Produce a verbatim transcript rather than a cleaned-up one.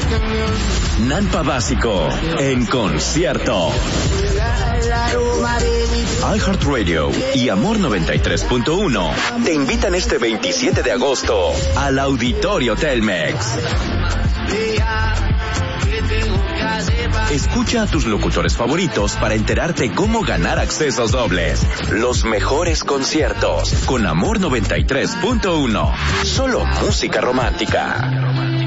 Nampa Básico en concierto. iHeartRadio y Amor noventa y tres punto uno te invitan este veintisiete de agosto al Auditorio Telmex. Escucha a tus locutores favoritos para enterarte cómo ganar accesos dobles. Los mejores conciertos con Amor noventa y tres punto uno. Solo música romántica.